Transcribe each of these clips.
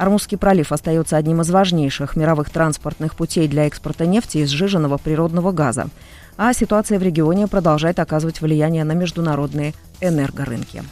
Ормузский пролив остается одним из важнейших мировых транспортных путей для экспорта нефти и сжиженного природного газа. А ситуация в регионе продолжает оказывать влияние на международные энергорынки.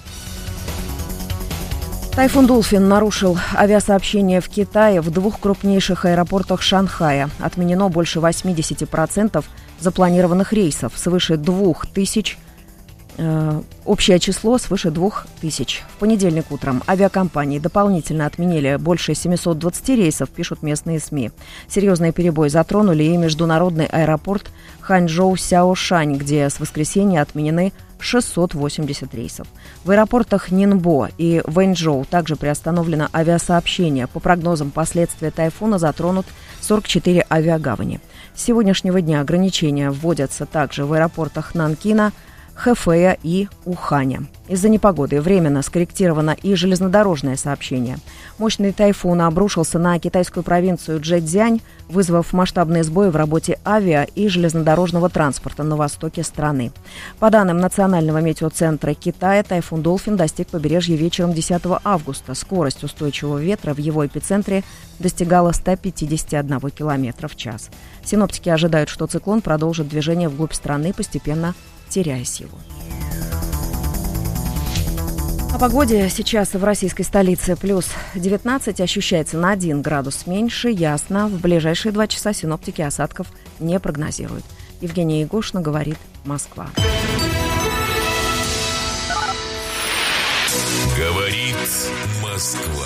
Тайфун «Долфин» нарушил авиасообщение в Китае в двух крупнейших аэропортах Шанхая. Отменено больше 80% запланированных рейсов, свыше 2000. Общее число свыше 2000. В понедельник утром авиакомпании дополнительно отменили больше 720 рейсов, пишут местные СМИ. Серьезные перебои затронули и международный аэропорт Ханчжоу-Сяошань, где с воскресенья отменены 680 рейсов. В аэропортах Нинбо и Вэньчжоу также приостановлено авиасообщение. По прогнозам, последствия тайфуна затронут 44 авиагавани. С сегодняшнего дня ограничения вводятся также в аэропортах Нанкина, Хэфэя и Уханя. Из-за непогоды временно скорректировано и железнодорожное сообщение. Мощный тайфун обрушился на китайскую провинцию Чжэцзянь, вызвав масштабные сбои в работе авиа и железнодорожного транспорта на востоке страны. По данным Национального метеоцентра Китая, тайфун «Долфин» достиг побережья вечером 10 августа. Скорость устойчивого ветра в его эпицентре достигала 151 км в час. Синоптики ожидают, что циклон продолжит движение вглубь страны, постепенно теряя силу. О погоде сейчас в российской столице плюс 19, ощущается на 1 градус меньше, ясно. В ближайшие 2 часа синоптики осадков не прогнозируют. Евгения Егошина, говорит Москва. Говорит Москва.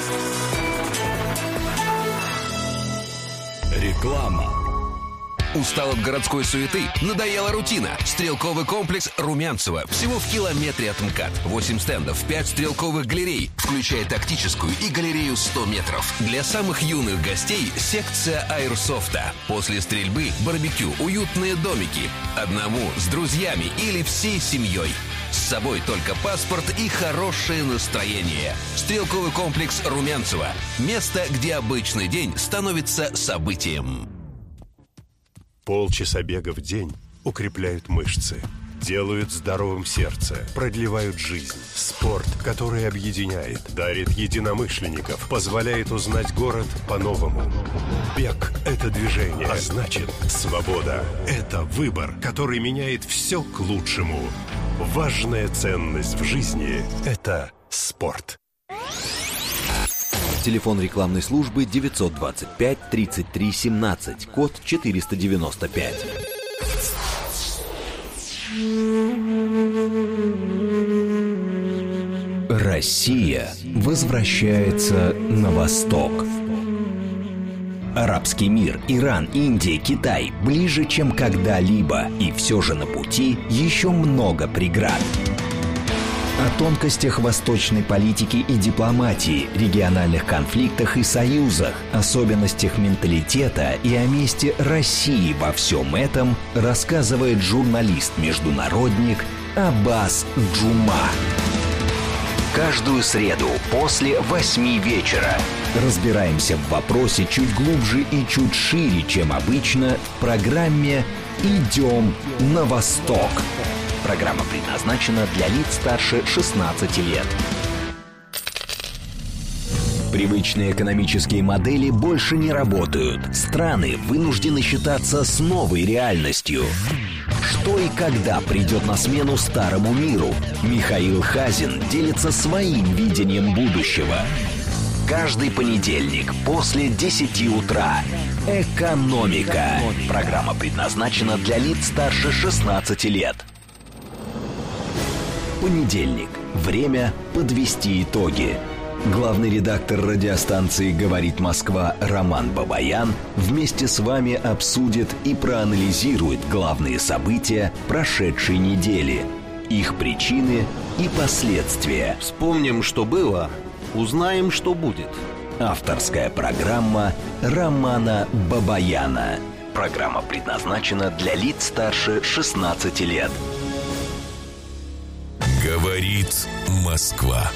Реклама. Устал от городской суеты? Надоела рутина? Стрелковый комплекс Румянцево. Всего в километре от МКАД. 8 стендов, 5 стрелковых галерей, включая тактическую и галерею 100 метров. Для самых юных гостей секция аэрсофта. После стрельбы барбекю, уютные домики. Одному, с друзьями или всей семьей. С собой только паспорт и хорошее настроение. Стрелковый комплекс Румянцево. Место, где обычный день становится событием. Полчаса бега в день укрепляют мышцы, делают здоровым сердце, продлевают жизнь. Спорт, который объединяет, дарит единомышленников, позволяет узнать город по-новому. Бег – это движение, а значит, свобода – это выбор, который меняет все к лучшему. Важная ценность в жизни – это спорт. Телефон рекламной службы 925 33 17, код 495. Россия возвращается на восток. Арабский мир, Иран, Индия, Китай ближе, чем когда-либо. И все же на пути еще много преград. О тонкостях восточной политики и дипломатии, региональных конфликтах и союзах, особенностях менталитета и о месте России во всем этом рассказывает журналист-международник Аббас Джума. Каждую среду после 8 вечера разбираемся в вопросе чуть глубже и чуть шире, чем обычно, в программе «Идем на восток». Программа предназначена для лиц старше 16 лет. Привычные экономические модели больше не работают. Страны вынуждены считаться с новой реальностью. Что и когда придет на смену старому миру? Михаил Хазин делится своим видением будущего. Каждый понедельник после 10 утра. «Экономика». Программа предназначена для лиц старше 16 лет. Понедельник. Время подвести итоги. Главный редактор радиостанции «Говорит Москва» Роман Бабаян вместе с вами обсудит и проанализирует главные события прошедшей недели, их причины и последствия. Вспомним, что было, узнаем, что будет. Авторская программа Романа Бабаяна. Программа предназначена для лиц старше 16 лет. Говорит Москва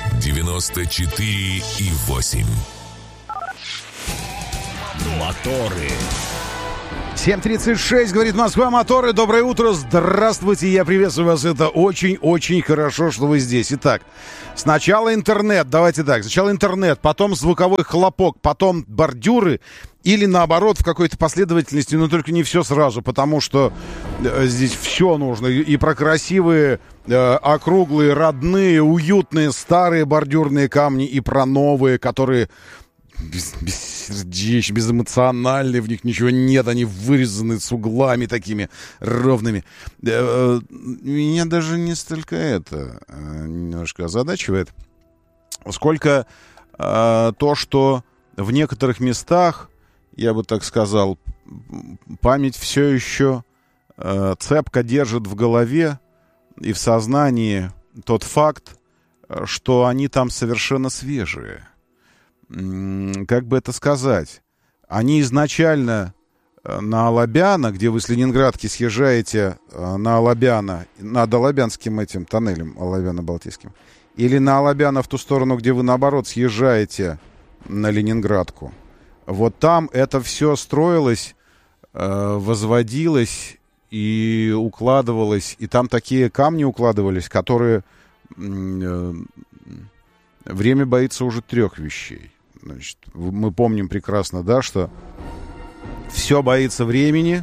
94,8. Моторы. 7:36, говорит Москва, моторы. Доброе утро, здравствуйте, я приветствую вас. Это очень-очень хорошо, что вы здесь. Итак, сначала интернет, давайте так. Сначала интернет, потом звуковой хлопок, потом бордюры. Или наоборот, в какой-то последовательности, но только не все сразу, потому что здесь все нужно. И про красивые, округлые, родные, уютные, старые бордюрные камни, и про новые, которые бессердечные, безэмоциональные, в них ничего нет, они вырезаны с углами такими ровными. Меня даже не столько это немножко озадачивает, сколько то, что в некоторых местах, я бы так сказал, память все еще цепко держит в голове и в сознании тот факт, что они там совершенно свежие. Как бы это сказать? Они изначально на Алабяна, где вы с Ленинградки съезжаете на Алабяна, над Алабянским этим тоннелем, Алабяно-Балтийским, или на Алабяна в ту сторону, где вы, наоборот, съезжаете на Ленинградку, вот там это все строилось, возводилось и укладывалось, и там такие камни укладывались, которые... Время боится уже 3 вещей. Значит, мы помним прекрасно, да, что все боится времени,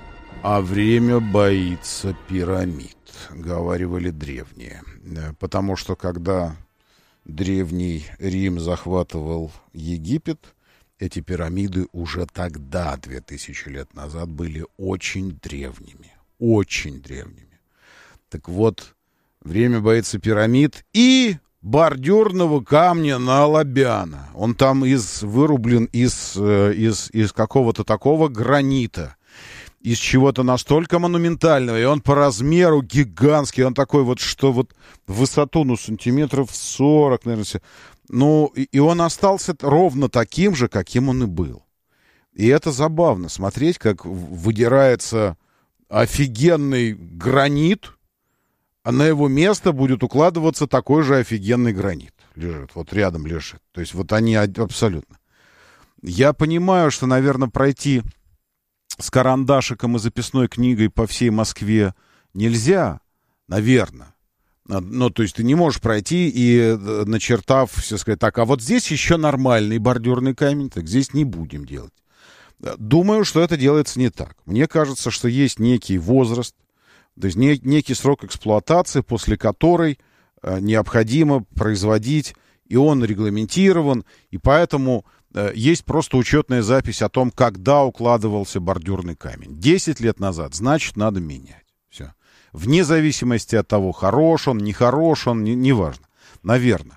а время боится пирамид, говаривали древние. Потому что когда Древний Рим захватывал Египет, эти пирамиды уже тогда, 2000 лет назад, были очень древними. Очень древними. Так вот, время боится пирамид и... бордюрного камня на Алабяна. Он там вырублен из какого-то такого гранита, из чего-то настолько монументального, и он по размеру гигантский, он такой вот, что вот в высоту, сантиметров 40, наверное. И он остался ровно таким же, каким он и был. И это забавно, смотреть, как выдирается офигенный гранит, а на его место будет укладываться такой же офигенный гранит. Лежит, вот рядом лежит. То есть вот они абсолютно. Я понимаю, что, наверное, пройти с карандашиком и записной книгой по всей Москве нельзя, наверное. То есть ты не можешь пройти и, начертав, все сказать, так, а вот здесь еще нормальный бордюрный камень, так здесь не будем делать. Думаю, что это делается не так. Мне кажется, что есть некий возраст, то есть некий срок эксплуатации, после которой необходимо производить, и он регламентирован, и поэтому есть просто учетная запись о том, когда укладывался бордюрный камень. 10 лет назад, значит, надо менять. Все. Вне зависимости от того, хорош он, нехорош он, неважно. Наверное.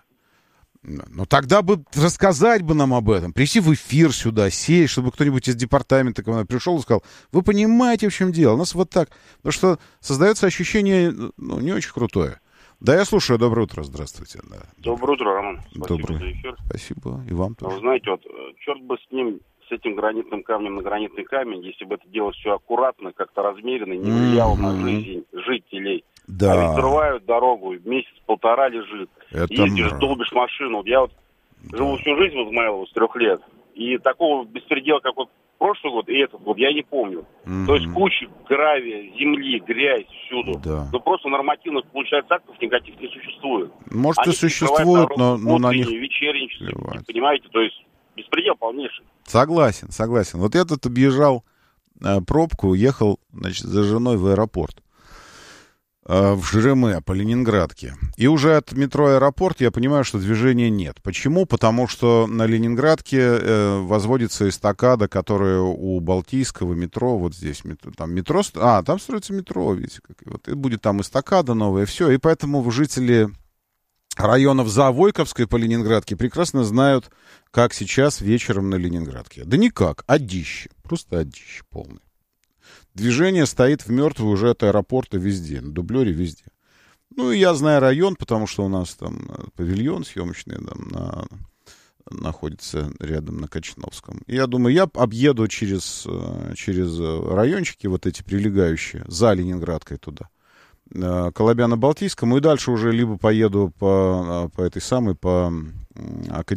Но тогда бы рассказать бы нам об этом, прийти в эфир сюда, сесть, чтобы кто-нибудь из департамента ко мне пришел и сказал, вы понимаете, в чем дело, у нас вот так. Потому что создается ощущение, не очень крутое. Да, я слушаю, доброе утро, здравствуйте. Да. Доброе утро, Роман. Спасибо за эфир. Спасибо, и вам тоже. Вы знаете, вот, черт бы с ним, с этим гранитным камнем на гранитный камень, если бы это делалось все аккуратно, как-то размеренно, не влияло на жизнь жителей. Да. А ведь взрывают дорогу, месяц-полтора лежит. Это ездишь, долбишь машину. Вот я вот живу всю жизнь в Измайлово с 3 лет. И такого беспредела, как вот прошлый год и этот год, я не помню. То есть куча гравия, земли, грязь всюду. Да. Но просто нормативных, получается, актов никаких не существует. Может, они и существуют, но на них... вечерние, понимаете, то есть беспредел полнейший. Согласен. Вот я тут объезжал пробку, ехал, значит, за женой в аэропорт. В Жереме по Ленинградке. И уже от метро «Аэропорт» я понимаю, что движения нет. Почему? Потому что на Ленинградке возводится эстакада, которая у Балтийского метро, вот здесь там метро, там строится метро, видите, вот, и будет там эстакада новая, все. И поэтому жители районов за Войковской по Ленинградке прекрасно знают, как сейчас вечером на Ленинградке. Да никак, одище, просто одище полное. Движение стоит в мертвую уже от аэропорта везде, на дублере везде. И я знаю район, потому что у нас там павильон съемочный там находится рядом на Кочновском. И я думаю, я объеду через райончики вот эти прилегающие, за Ленинградкой туда, к Алабяно-Балтийскому, и дальше уже либо поеду по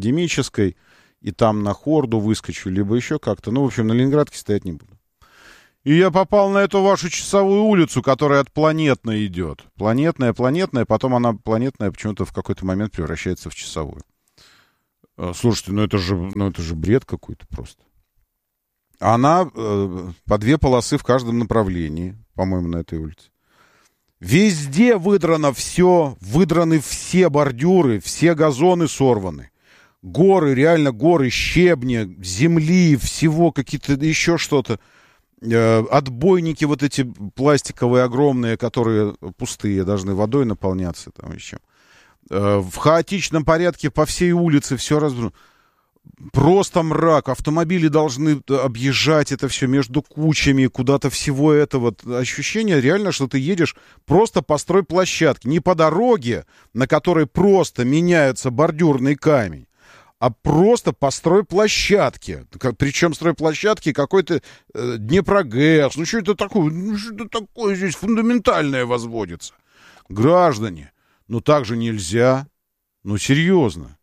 Академической, и там на Хорду выскочу, либо еще как-то. В общем, на Ленинградке стоять не буду. И я попал на эту вашу часовую улицу, которая от Планетной идет. Планетная, потом она планетная почему-то в какой-то момент превращается в часовую. Слушайте, это же бред какой-то просто. Она по 2 полосы в каждом направлении, по-моему, на этой улице. Везде выдрано все, выдраны все бордюры, все газоны сорваны. Горы, реально горы, щебня, земли, всего какие-то, еще что-то. Отбойники вот эти пластиковые огромные, которые пустые, должны водой наполняться там еще. В хаотичном порядке по всей улице все разбросано. Просто мрак. Автомобили должны объезжать это все между кучами, куда-то всего этого. Ощущение реально, что ты едешь просто по стройплощадке. Не по дороге, на которой просто меняется бордюрный камень, а просто по стройплощадке. Причем стройплощадки какой-то Днепрогэс. Что это такое? Что такое здесь фундаментальное возводится? Граждане, так же нельзя. Серьезно.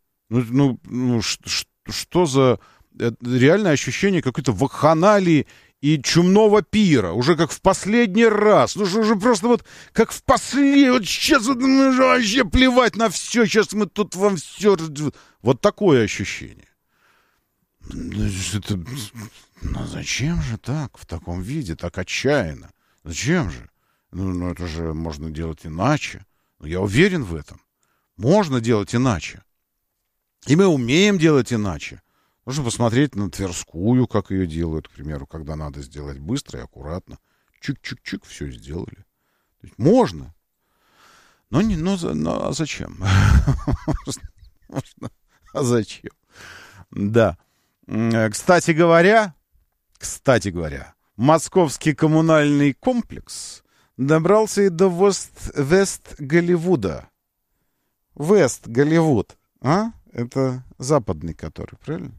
Что за реальное ощущение какой-то вакханалии и чумного пира? Уже как в последний раз. Уже просто вот как в последний... Вот сейчас вообще плевать на все. Сейчас мы тут вам все... Вот такое ощущение. Зачем же так? В таком виде, так отчаянно? Зачем же? Это же можно делать иначе. Я уверен в этом. Можно делать иначе. И мы умеем делать иначе. Нужно посмотреть на Тверскую, как ее делают, к примеру, когда надо сделать быстро и аккуратно. Чик-чик-чик, все сделали. То есть можно. А зачем? А зачем? Да. Кстати говоря, московский коммунальный комплекс добрался и до Вест-Голливуда. Вест-Голливуд, а? Это западный который, правильно?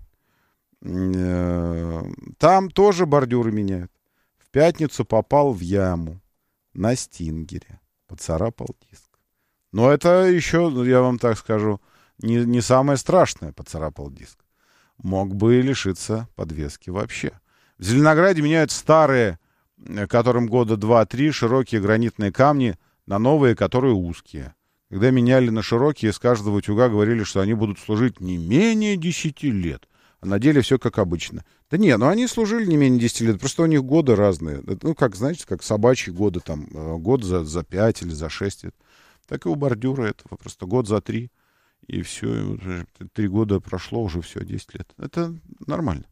Там тоже бордюры меняют. В пятницу попал в яму на Стингере. Поцарапал диск. Но это еще, я вам так скажу, не самое страшное, поцарапал диск. Мог бы лишиться подвески вообще. В Зеленограде меняют старые, которым года 2-3, широкие гранитные камни на новые, которые узкие. Когда меняли на широкие, с каждого утюга говорили, что они будут служить не менее 10 лет. А на деле все как обычно. Да не, они служили не менее 10 лет, просто у них годы разные. Как, знаете, как собачьи годы, там, год за 5 или за 6 лет. Так и у бордюра этого, просто год за 3. И все, 3 года прошло, уже все, 10 лет. Это нормально.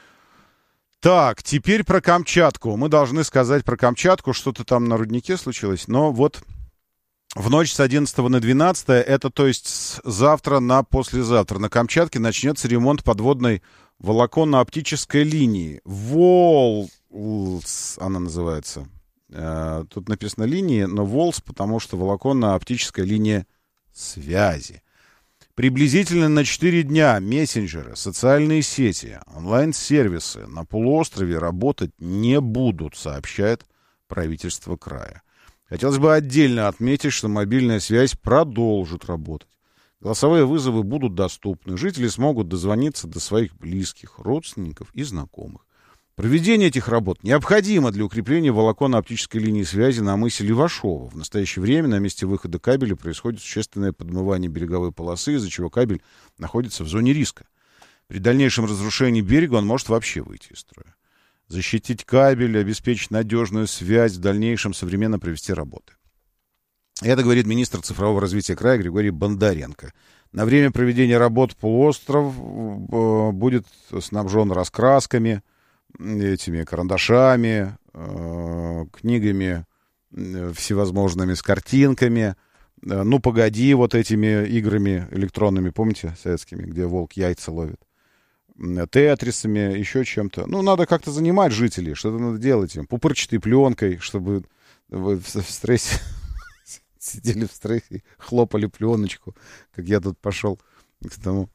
Так, теперь про Камчатку. Мы должны сказать про Камчатку, что-то там на руднике случилось, но вот... В ночь с 11 на 12, это то есть с завтра на послезавтра, на Камчатке начнется ремонт подводной волоконно-оптической линии. ВОЛС она называется. Тут написано линии, но ВОЛС, потому что волоконно-оптическая линия связи. Приблизительно на 4 дня мессенджеры, социальные сети, онлайн-сервисы на полуострове работать не будут, сообщает правительство края. Хотелось бы отдельно отметить, что мобильная связь продолжит работать. Голосовые вызовы будут доступны. Жители смогут дозвониться до своих близких, родственников и знакомых. Проведение этих работ необходимо для укрепления волоконно-оптической линии связи на мысе Левашова. В настоящее время на месте выхода кабеля происходит существенное подмывание береговой полосы, из-за чего кабель находится в зоне риска. При дальнейшем разрушении берега он может вообще выйти из строя. Защитить кабель, обеспечить надежную связь, в дальнейшем современно провести работы. Это говорит министр цифрового развития края Григорий Бондаренко. На время проведения работ полуостров будет снабжен раскрасками, этими карандашами, книгами всевозможными, с картинками. Ну, погоди, вот этими играми электронными, помните, советскими, где волк яйца ловит. Тетрисами, еще чем-то. Ну, надо как-то занимать жителей, что-то надо делать им. Пупырчатой пленкой, чтобы вы в стрессе сидели в стрессе, хлопали пленочку, как я тут пошел к тому.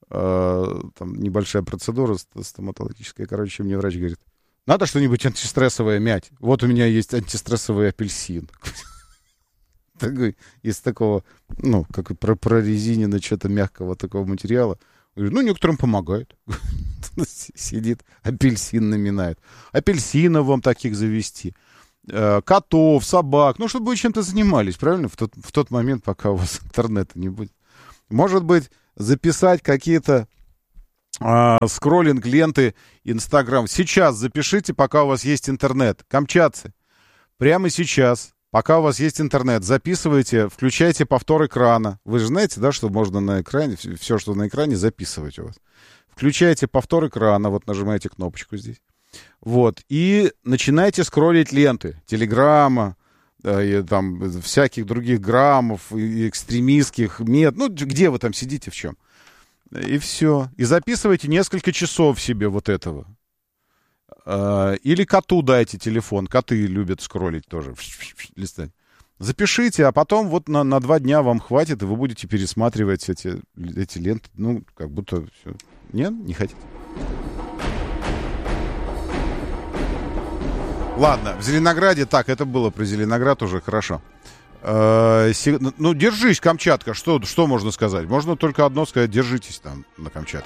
Там небольшая процедура стоматологическая. Короче, мне врач говорит, надо что-нибудь антистрессовое мять. Вот у меня есть антистрессовый апельсин. Из такого, ну, как прорезинено, что-то мягкого такого материала. Говорю, ну, некоторым помогает. Сидит, апельсин наминает. Апельсинов вам таких завести. Котов, собак. Ну, чтобы вы чем-то занимались, правильно? В тот момент, пока у вас интернета не будет. Может быть, записать какие-то скроллинг ленты Инстаграм. Сейчас запишите, пока у вас есть интернет. Камчатцы, прямо сейчас, пока у вас есть интернет, записывайте, включайте повтор экрана. Вы же знаете, да, что можно на экране, все, что на экране, записывать у вас. Включайте повтор экрана, вот нажимаете кнопочку здесь. Вот, и начинайте скроллить ленты Телеграма, там, всяких других граммов, экстремистских, ну, где вы там сидите, в чем. И все. И записывайте несколько часов себе вот этого. Или коту дайте телефон. Коты любят скроллить тоже. Листать. Запишите, а потом вот на 2 дня вам хватит, и вы будете пересматривать эти ленты. Ну, как будто все. Нет? Не хотите? Ладно, в Зеленограде, так, это было про Зеленоград уже, хорошо. Ну, держись, Камчатка, что можно сказать? Можно только одно сказать, держитесь там на Камчатке.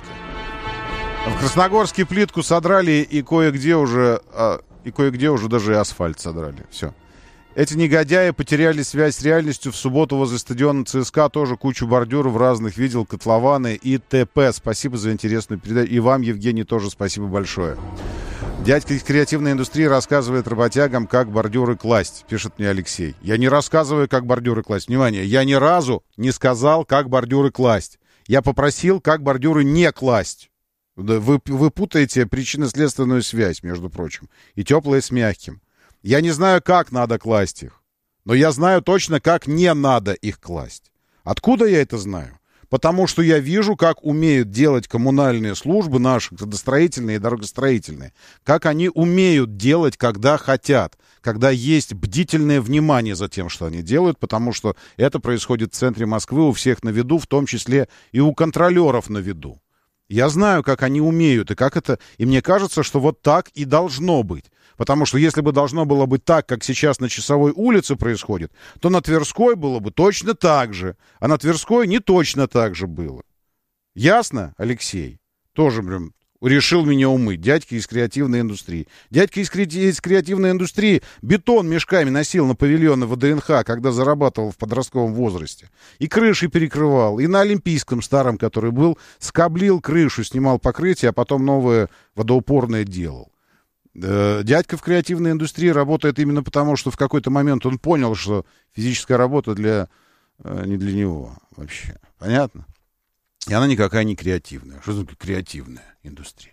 В Красногорске плитку содрали, и кое-где уже даже и асфальт содрали. Все. Эти негодяи потеряли связь с реальностью. В субботу возле стадиона ЦСКА тоже кучу бордюров разных видел, котлованы и т.п. Спасибо за интересную передачу. И вам, Евгений, тоже спасибо большое. Дядька из креативной индустрии рассказывает работягам, как бордюры класть, пишет мне Алексей. Я не рассказываю, как бордюры класть. Внимание, я ни разу не сказал, как бордюры класть. Я попросил, как бордюры не класть. Вы путаете причинно-следственную связь, между прочим, и теплое с мягким. Я не знаю, как надо класть их, но я знаю точно, как не надо их класть. Откуда я это знаю? Потому что я вижу, как умеют делать коммунальные службы наши, градостроительные и дорогостроительные. Как они умеют делать, когда хотят. Когда есть бдительное внимание за тем, что они делают. Потому что это происходит в центре Москвы, у всех на виду, в том числе и у контролеров на виду. Я знаю, как они умеют, и как это... И мне кажется, что вот так и должно быть. Потому что если бы должно было быть так, как сейчас на Часовой улице происходит, то на Тверской было бы точно так же. А на Тверской не точно так же было. Ясно, Алексей? Тоже прям решил меня умыть. Дядька из креативной индустрии. Дядька из креативной индустрии бетон мешками носил на павильоны ВДНХ, когда зарабатывал в подростковом возрасте. И крыши перекрывал. И на Олимпийском старом, который был, скоблил крышу, снимал покрытие, а потом новое водоупорное делал. Дядька в креативной индустрии работает именно потому, что в какой-то момент он понял, что физическая работа не для него вообще. Понятно? И она никакая не креативная. Что такое креативная индустрия?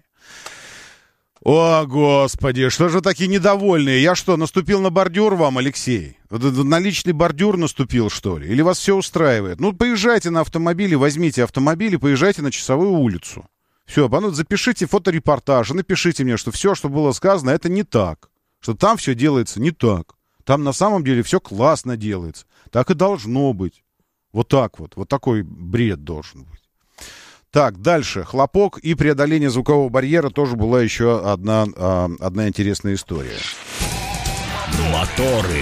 О, Господи, что же такие недовольные? Я что, наступил на бордюр вам, Алексей? На личный бордюр наступил, что ли? Или вас все устраивает? Ну, поезжайте на автомобиле, возьмите автомобиль и поезжайте на Часовую улицу. Все, запишите фоторепортаж, напишите мне, что все, что было сказано, это не так. Что там все делается не так. Там на самом деле все классно делается. Так и должно быть. Вот так вот. Вот такой бред должен быть. Так, дальше. Хлопок и преодоление звукового барьера тоже была еще одна интересная история. Моторы.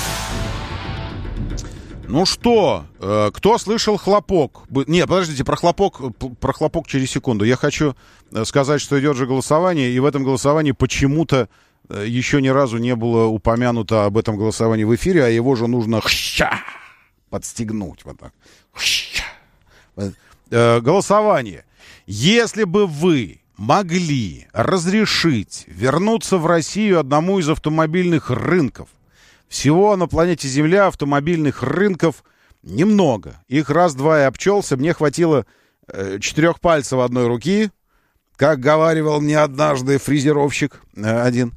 Ну что, кто слышал хлопок? Не, подождите, про хлопок через секунду. Я хочу сказать, что идет же голосование, и в этом голосовании почему-то еще ни разу не было упомянуто об этом голосовании в эфире, а его же нужно подстегнуть. Вот так. Голосование. Если бы вы могли разрешить вернуться в Россию одному из автомобильных рынков, всего на планете Земля автомобильных рынков немного. Их раз-два и обчелся. Мне хватило 4 пальцев одной руки. Как говаривал мне однажды фрезеровщик один.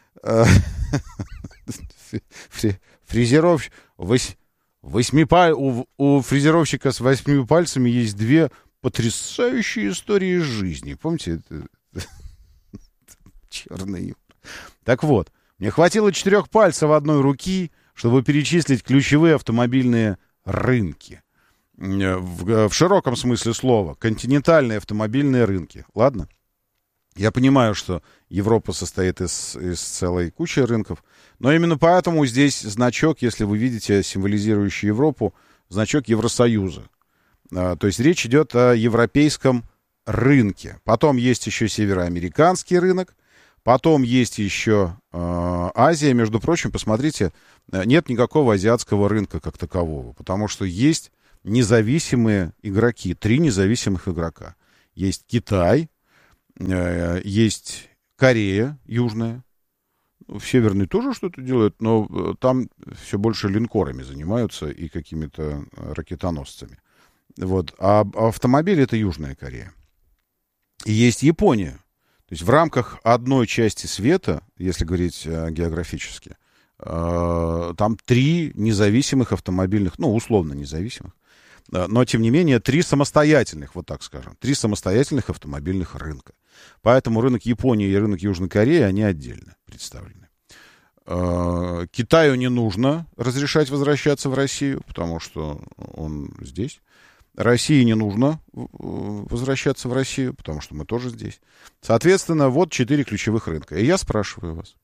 Фрезеровщик. У фрезеровщика с 8 пальцами есть 2 потрясающие истории из жизни. Помните? Черный юмор. Так вот. Мне хватило 4 пальцев одной руки, чтобы перечислить ключевые автомобильные рынки. В широком смысле слова. Континентальные автомобильные рынки. Ладно? Я понимаю, что Европа состоит из целой кучи рынков. Но именно поэтому здесь значок, если вы видите, символизирующий Европу, значок Евросоюза. То есть речь идет о европейском рынки. Потом есть еще североамериканский рынок, потом есть еще Азия. Между прочим, посмотрите, нет никакого азиатского рынка как такового, потому что есть независимые игроки, 3 независимых игрока. Есть Китай, есть Корея Южная, в Северной тоже что-то делают, но там все больше линкорами занимаются и какими-то ракетоносцами. Вот. А автомобили — это Южная Корея. И есть Япония. То есть в рамках одной части света, если говорить географически, там 3 независимых автомобильных, ну, условно независимых, но, тем не менее, 3 самостоятельных, вот так скажем, 3 самостоятельных автомобильных рынка. Поэтому рынок Японии и рынок Южной Кореи, они отдельно представлены. Китаю не нужно разрешать возвращаться в Россию, потому что он здесь. России не нужно возвращаться в Россию, потому что мы тоже здесь. Соответственно, вот 4 ключевых рынка. И я спрашиваю вас,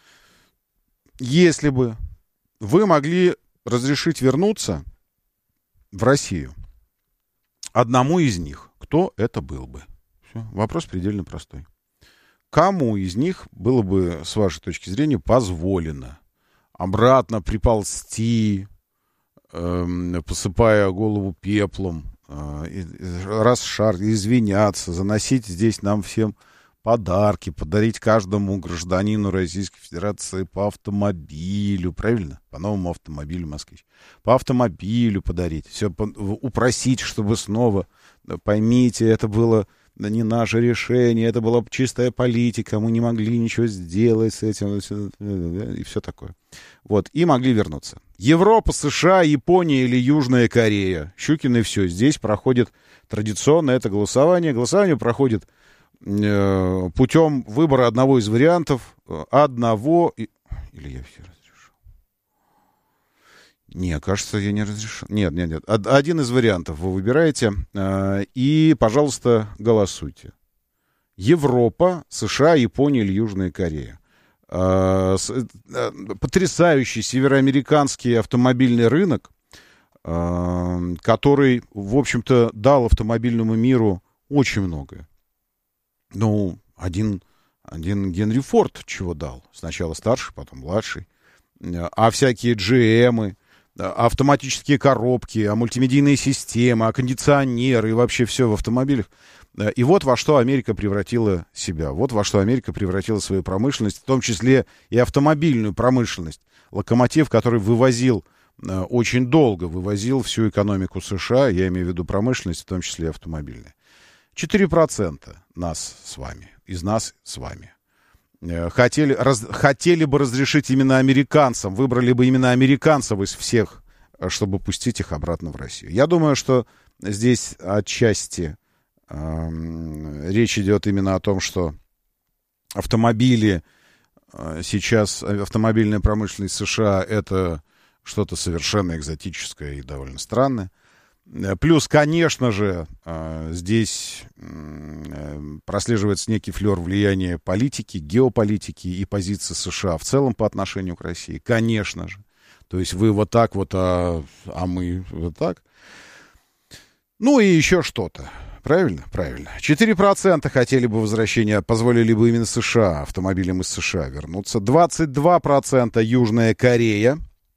если бы вы могли разрешить вернуться в Россию одному из них, кто это был бы? Все. Вопрос предельно простой. Кому из них было бы, с вашей точки зрения, позволено обратно приползти, посыпая голову пеплом, извиняться, заносить здесь нам всем подарки, подарить каждому гражданину Российской Федерации по автомобилю, правильно? По новому автомобилю «Москвич». По автомобилю подарить, все упросить, чтобы снова, поймите, это было не наше решение, это была чистая политика, мы не могли ничего сделать с этим, и все такое. Вот, и могли вернуться. Европа, США, Япония или Южная Корея. Щукин и все. Здесь проходит традиционно это голосование. Голосование проходит путем выбора одного из вариантов, или я все разрешил? Нет, кажется, я не разрешил. Нет. Один из вариантов вы выбираете, и, пожалуйста, голосуйте. Европа, США, Япония или Южная Корея. Потрясающий североамериканский автомобильный рынок, который, в общем-то, дал автомобильному миру очень многое. Ну, один Генри Форд чего дал? Сначала старший, потом младший. А всякие GM-ы, автоматические коробки, мультимедийные системы, кондиционеры и вообще все в автомобилях. И вот во что Америка превратила себя. Вот во что Америка превратила свою промышленность, в том числе и автомобильную промышленность. Локомотив, который очень долго вывозил всю экономику США, я имею в виду промышленность, в том числе и автомобильную. 4% из нас с вами. Хотели бы разрешить именно американцам, выбрали бы именно американцев из всех, чтобы пустить их обратно в Россию. Я думаю, что здесь отчасти речь идет именно о том, что автомобильная промышленность США — это что-то совершенно экзотическое и довольно странное. Плюс, конечно же, здесь прослеживается некий флер влияния политики, геополитики и позиции США в целом по отношению к России. Конечно же. То есть вы вот так вот, а мы вот так. Ну и еще что-то. Правильно? Правильно. 4% хотели бы возвращения, позволили бы именно США, автомобилям из США вернуться. 22% Южная Корея.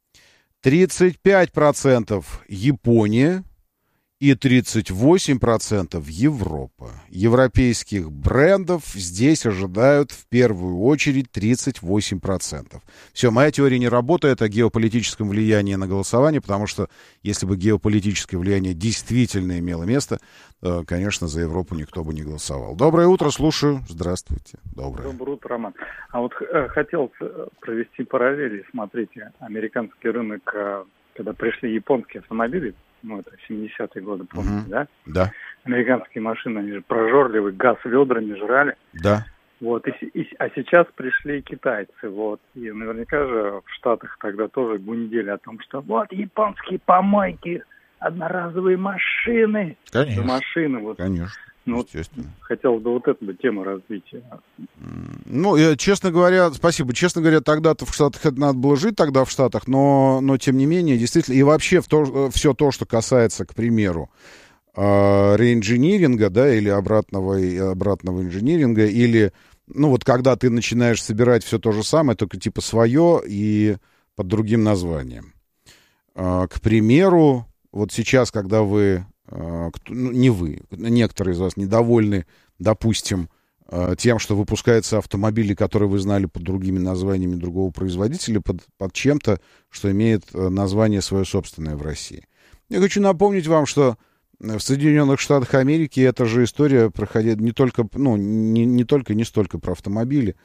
35% Япония. И 38% Европа. Европейских брендов здесь ожидают в первую очередь 38%. Все, моя теория не работает о геополитическом влиянии на голосование, потому что если бы геополитическое влияние действительно имело место, то, конечно, за Европу никто бы не голосовал. Доброе утро, слушаю. Здравствуйте. Доброе утро, Роман. А вот хотел провести параллели. Смотрите, американский рынок, когда пришли японские автомобили, это 70-е годы, помните, да? Да. Американские машины, они же прожорливые, газ ведрами жрали. Да. Вот, а сейчас пришли китайцы, вот, и наверняка же в Штатах тогда тоже гундели о том, что вот японские помойки, одноразовые машины. Конечно. Машины, вот. Конечно. Ну, естественно. Хотелось бы вот эту тему развития. Ну, честно говоря, спасибо. Честно говоря, тогда-то в Штатах это надо было жить, тогда в Штатах, но тем не менее, действительно, и вообще все то, что касается, к примеру, реинжиниринга, да, или обратного инжиниринга, или, ну, вот когда ты начинаешь собирать все то же самое, только типа свое и под другим названием. К примеру, вот сейчас, когда вы, не вы, некоторые из вас недовольны, допустим, тем, что выпускаются автомобили, которые вы знали под другими названиями другого производителя, под чем-то, что имеет название свое собственное в России. Я хочу напомнить вам, что в Соединенных Штатах Америки эта же история проходит не только, ну, не столько про автомобили,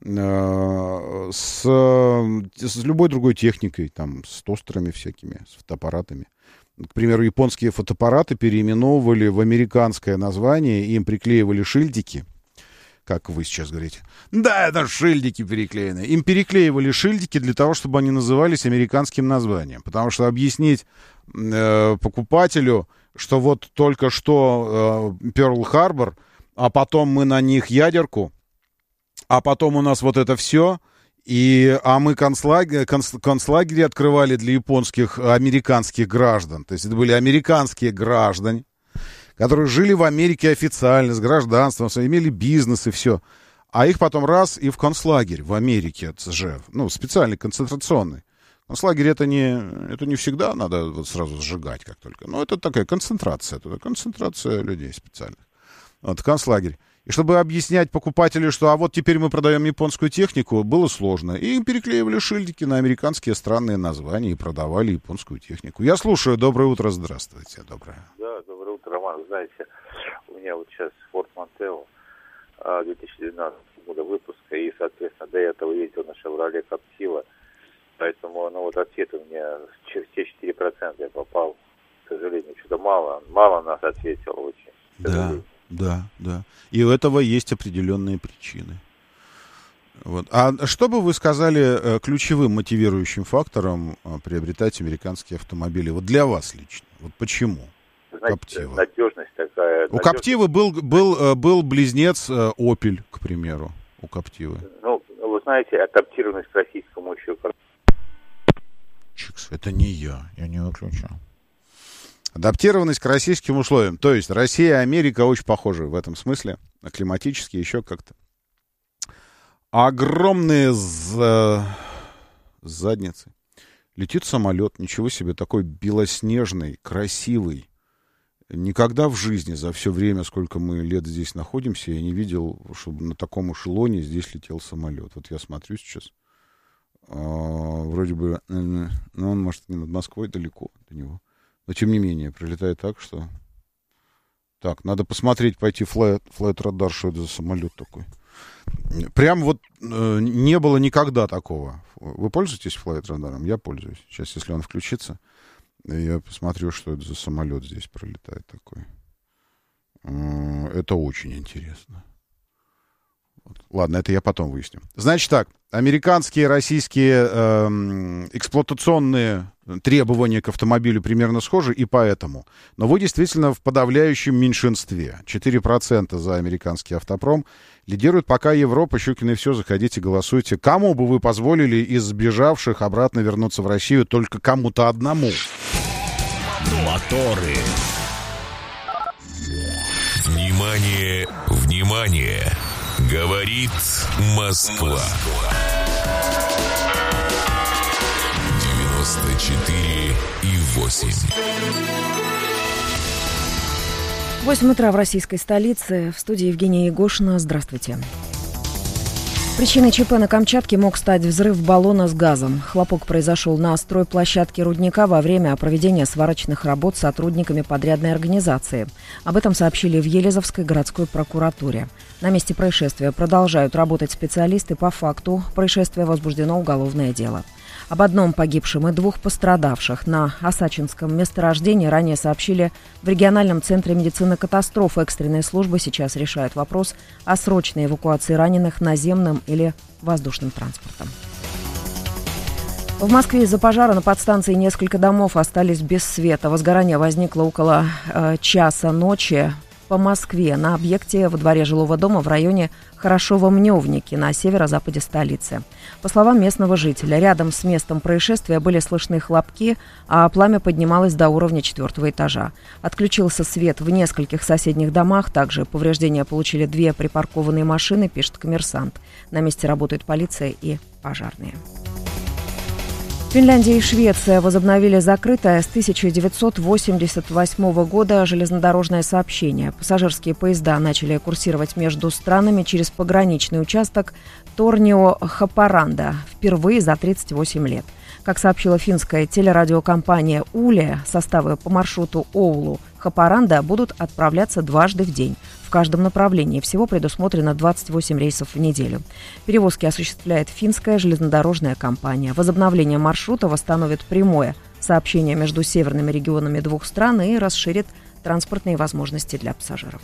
с любой другой техникой, там, с тостерами всякими, с фотоаппаратами. К примеру, японские фотоаппараты переименовывали в американское название, им приклеивали шильдики, как вы сейчас говорите. Да, это шильдики переклеены. Им переклеивали шильдики для того, чтобы они назывались американским названием. Потому что объяснить покупателю, что вот только что Пёрл-Харбор, а потом мы на них ядерку, а потом у нас вот это все, а мы концлагеря открывали для японских, американских граждан. То есть это были американские граждане, которые жили в Америке официально, с гражданством, имели бизнес и все. А их потом раз и в концлагерь в Америке, ну, специальный, концентрационный. Концлагерь это не всегда надо вот сразу сжигать, как только. Но это такая концентрация людей специальных. Вот, концлагерь. И чтобы объяснять покупателю, что а вот теперь мы продаем японскую технику, было сложно. И им переклеивали шильдики на американские странные названия и продавали японскую технику. Я слушаю. Доброе утро. Здравствуйте. Доброе. Да, доброе утро, Роман. Знаете, у меня вот сейчас Ford Mondeo 2012 года выпуска, и, соответственно, до этого ездил на Chevrolet Captiva. Поэтому, ну, вот ответ у меня все 4% я попал. К сожалению, что-то мало нас ответило очень. Да. И у этого есть определенные причины. Вот. А что бы вы сказали ключевым мотивирующим фактором приобретать американские автомобили? Вот для вас лично. Вот почему? Знаете, надежность такая. У Captiva был близнец Opel, к примеру. У Captiva. Ну, вы знаете, адаптированность к российскому еще. Чикс, это не я не выключал. Адаптированность к российским условиям. То есть Россия и Америка очень похожи в этом смысле. Климатически еще как-то. Огромные задницы. Летит самолет, ничего себе, такой белоснежный, красивый. Никогда в жизни за все время, сколько мы лет здесь находимся, я не видел, чтобы на таком эшелоне здесь летел самолет. Вот я смотрю сейчас. Вроде бы, ну, он, может, не над Москвой, далеко до него. Но, тем не менее, прилетает так, что... Так, надо посмотреть, пойти флайт-радар, что это за самолет такой. Прям вот не было никогда такого. Вы пользуетесь флайт-радаром? Я пользуюсь. Сейчас, если он включится, я посмотрю, что это за самолет здесь пролетает такой. Это очень интересно. Вот. Ладно, это я потом выясню. Значит так, американские и российские эксплуатационные требования к автомобилю примерно схожи, и поэтому. Но вы действительно в подавляющем меньшинстве. 4% за американский автопром. Лидирует пока Европа. Щукин и все, заходите, голосуйте. Кому бы вы позволили из сбежавших обратно вернуться в Россию? Только кому-то одному. Моторы. Внимание, внимание! Говорит Москва. 94,8. 8 утра в российской столице. В студии Евгения Егошина. Здравствуйте. Причиной ЧП на Камчатке мог стать взрыв баллона с газом. Хлопок произошел на стройплощадке рудника во время проведения сварочных работ сотрудниками подрядной организации. Об этом сообщили в Елизовской городской прокуратуре. На месте происшествия продолжают работать специалисты. По факту происшествия возбуждено уголовное дело. Об одном погибшем и 2 пострадавших на Осачинском месторождении ранее сообщили в региональном центре медицины катастроф. Экстренные службы сейчас решают вопрос о срочной эвакуации раненых наземным или воздушным транспортом. В Москве из-за пожара на подстанции несколько домов остались без света. Возгорание возникло около часа ночи. по Москве на объекте во дворе жилого дома в районе Хорошово-Мневники на северо-западе столицы. По словам местного жителя, рядом с местом происшествия были слышны хлопки, а пламя поднималось до уровня 4-го этажа. Отключился свет в нескольких соседних домах. Также повреждения получили 2 припаркованные машины, пишет «Коммерсант». На месте работают полиция и пожарные. Финляндия и Швеция возобновили закрытое с 1988 года железнодорожное сообщение. Пассажирские поезда начали курсировать между странами через пограничный участок Торнио-Хапаранда впервые за 38 лет. Как сообщила финская телерадиокомпания «Уле», составы по маршруту Оулу-Хапаранда будут отправляться дважды в день. В каждом направлении всего предусмотрено 28 рейсов в неделю. Перевозки осуществляет финская железнодорожная компания. Возобновление маршрута восстановит прямое сообщение между северными регионами 2 стран и расширит транспортные возможности для пассажиров.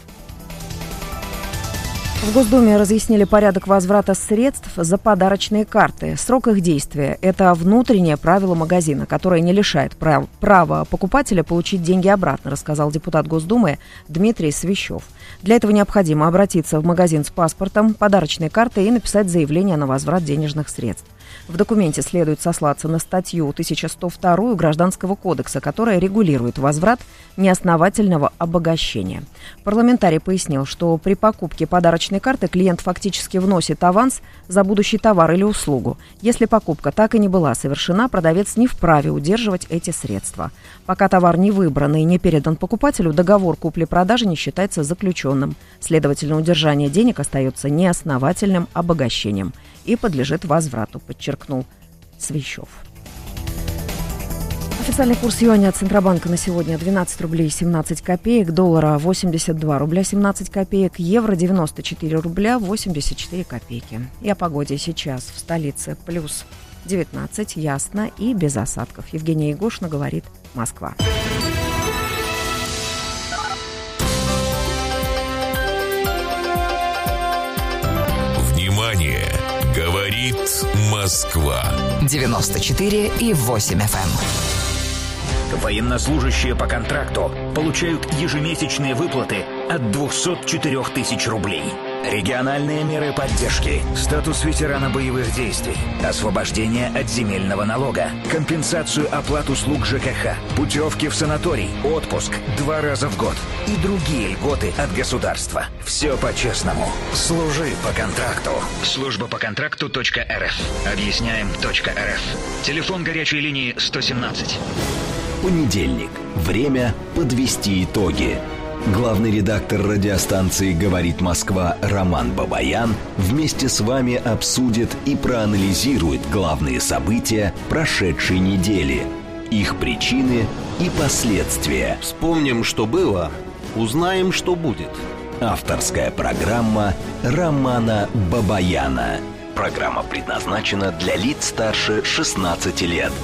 В Госдуме разъяснили порядок возврата средств за подарочные карты. Срок их действия – это внутреннее правило магазина, которое не лишает права покупателя получить деньги обратно, рассказал депутат Госдумы Дмитрий Свищев. Для этого необходимо обратиться в магазин с паспортом, подарочной картой и написать заявление на возврат денежных средств. В документе следует сослаться на статью 1102 Гражданского кодекса, которая регулирует возврат неосновательного обогащения. Парламентарий пояснил, что при покупке подарочной карты клиент фактически вносит аванс за будущий товар или услугу. Если покупка так и не была совершена, продавец не вправе удерживать эти средства. Пока товар не выбран и не передан покупателю, договор купли-продажи не считается заключенным. Следовательно, удержание денег остается неосновательным обогащением и подлежит возврату, подчеркнул Свищев. Официальный курс юаня от Центробанка на сегодня 12 рублей 17 копеек, доллара 82 рубля 17 копеек, евро 94 рубля 84 копейки. И о погоде сейчас в столице плюс 19, ясно и без осадков. Евгения Егошина говорит, Москва. Внимание! Говорит Москва. 94,8 FM. Военнослужащие по контракту получают ежемесячные выплаты от 204 тысяч рублей. Региональные меры поддержки, статус ветерана боевых действий, освобождение от земельного налога, компенсацию оплат услуг ЖКХ, путевки в санаторий, отпуск 2 раза в год и другие льготы от государства. Все по-честному. Служи по контракту. Служба по контракту.рф. Объясняем.рф. Телефон горячей линии 117. Понедельник. Время подвести итоги. Главный редактор радиостанции «Говорит Москва» Роман Бабаян вместе с вами обсудит и проанализирует главные события прошедшей недели, их причины и последствия. Вспомним, что было, узнаем, что будет. Авторская программа Романа Бабаяна. Программа предназначена для лиц старше 16 лет.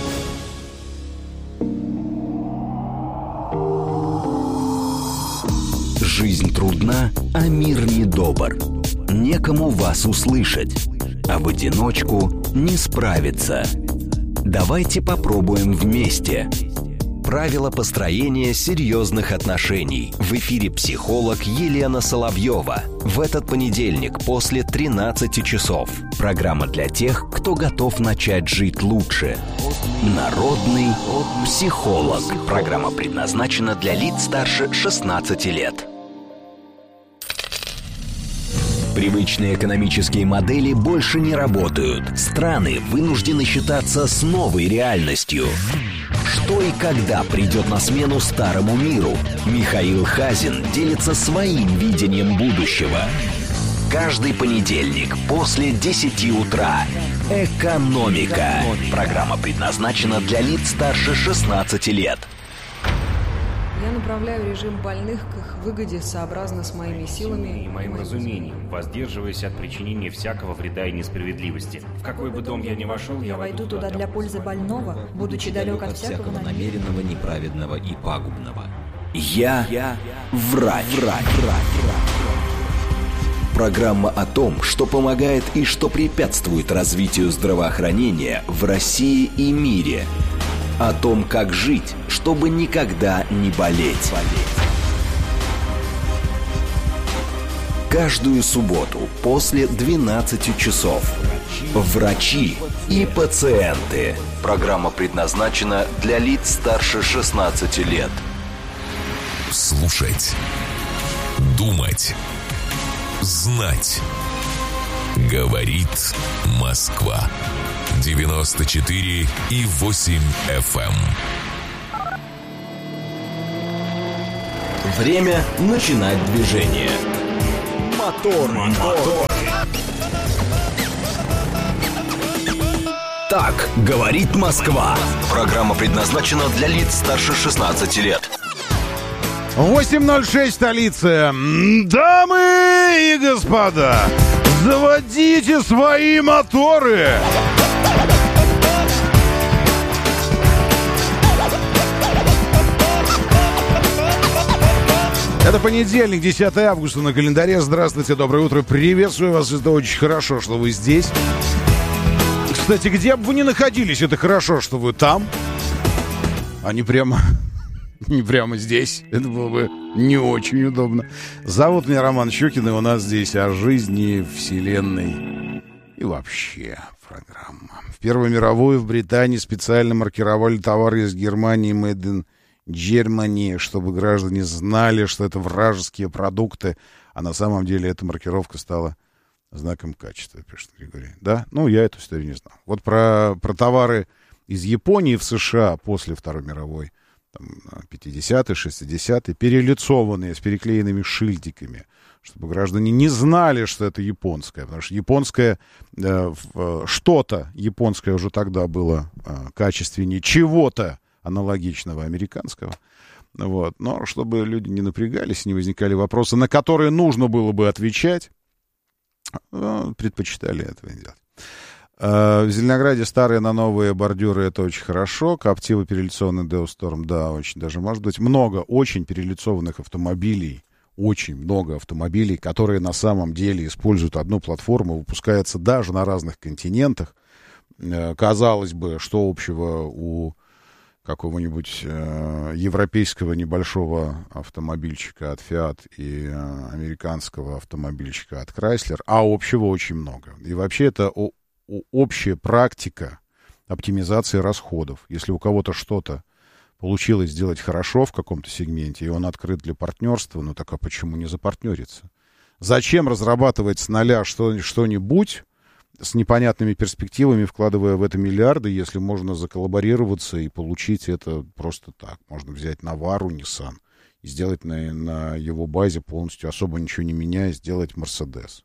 Жизнь трудна, а мир недобр. Некому вас услышать, а в одиночку не справиться. Давайте попробуем вместе. Правила построения серьезных отношений. В эфире психолог Елена Соловьева. В этот понедельник после 13 часов. Программа для тех, кто готов начать жить лучше. Народный психолог. Программа предназначена для лиц старше 16 лет. Привычные экономические модели больше не работают. Страны вынуждены считаться с новой реальностью. Что и когда придет на смену старому миру? Михаил Хазин делится своим видением будущего. Каждый понедельник после 10 утра. Экономика. Программа предназначена для лиц старше 16 лет. Я направляю режим больных к их выгоде сообразно с моими силами и моим разумением, воздерживаясь от причинения всякого вреда и несправедливости. В какой бы дом я ни вошел, я войду туда для пользы больного, будучи далек от всякого намеренного, неправедного и пагубного. Я врач. Программа о том, что помогает и что препятствует развитию здравоохранения в России и мире. О том, как жить, чтобы никогда не болеть. каждую субботу после 12 часов. Врачи и пациенты. Программа предназначена для лиц старше 16 лет. Слушать. Думать. Знать. Говорит Москва. 94,8 FM. Время начинать движение. Мотор. Так говорит Москва. Программа предназначена для лиц старше 16 лет. 8:06 столица. Дамы и господа, заводите свои моторы. Это понедельник, 10 августа на календаре. Здравствуйте, доброе утро, приветствую вас. Это очень хорошо, что вы здесь. Кстати, где бы вы ни находились, это хорошо, что вы там, а не прямо здесь. Это было бы не очень удобно. Зовут меня Роман Щукин, и у нас здесь о жизни, вселенной и вообще программа. В Первую мировую в Британии специально маркировали товары из Германии Made in Germany, чтобы граждане знали, что это вражеские продукты, а на самом деле эта маркировка стала знаком качества, пишет Григорий. Да? Ну, я эту историю не знал. Вот про товары из Японии в США после Второй мировой, там, 50-е, 60-е, перелицованные с переклеенными шильдиками, чтобы граждане не знали, что это японское, потому что японское, что-то японское уже тогда было качественнее чего-то аналогичного американского. Вот. Но чтобы люди не напрягались, не возникали вопросы, на которые нужно было бы отвечать, предпочитали этого не делать. В Зеленограде старые на новые бордюры, это очень хорошо. Коптива перелицованный Деосторм, да, очень даже может быть. Много очень перелицованных автомобилей, очень много автомобилей, которые на самом деле используют одну платформу, выпускаются даже на разных континентах. Казалось бы, что общего у какого-нибудь европейского небольшого автомобильчика от Fiat и американского автомобильчика от Chrysler, а общего очень много. И вообще это общая практика оптимизации расходов. Если у кого-то что-то получилось сделать хорошо в каком-то сегменте, и он открыт для партнерства, ну так а почему не запартнериться? Зачем разрабатывать с нуля что-нибудь с непонятными перспективами, вкладывая в это миллиарды, если можно заколлаборироваться и получить это просто так? Можно взять Навару, Nissan и сделать на его базе полностью, особо ничего не меняя, сделать Mercedes